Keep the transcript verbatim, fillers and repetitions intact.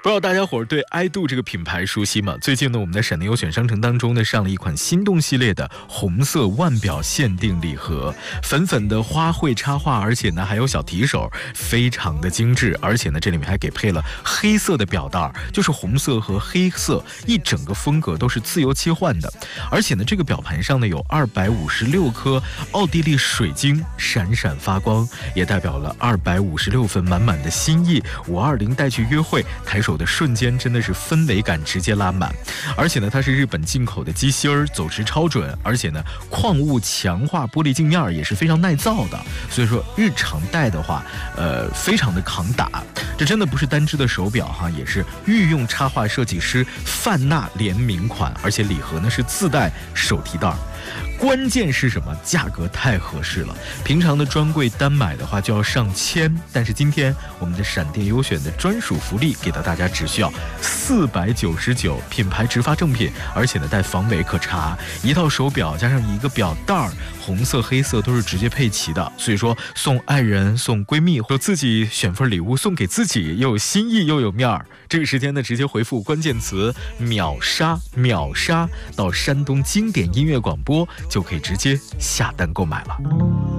不知道大家伙儿对爱度这个品牌熟悉吗？最近呢，我们在闪电优选商城当中呢上了一款心动系列的红色腕表限定礼盒，粉粉的花卉插画，而且呢还有小提手，非常的精致。而且呢这里面还给配了黑色的表带，就是红色和黑色一整个风格都是自由切换的。而且呢这个表盘上呢有二百五十六颗奥地利水晶闪闪发光，也代表了二百五十六份满满的心意。五二零带去约会，抬手的瞬间真的是氛围感直接拉满。而且呢它是日本进口的机芯儿，走时超准，而且呢矿物强化玻璃镜面也是非常耐造的，所以说日常戴的话呃非常的抗打。这真的不是单只的手表哈，也是御用插画设计师范纳联名款，而且礼盒呢是自带手提袋。关键是什么？价格太合适了，平常的专柜单买的话就要上千，但是今天我们的闪电优选的专属福利给到大家只需要四百九十九，品牌直发正品，而且呢带防伪可查，一套手表加上一个表带，红色黑色都是直接配齐的，所以说送爱人送闺蜜或者自己选份礼物送给自己，又有心意又有面儿。这个时间呢直接回复关键词秒杀秒杀到山东经典音乐广播，就可以直接下单购买了。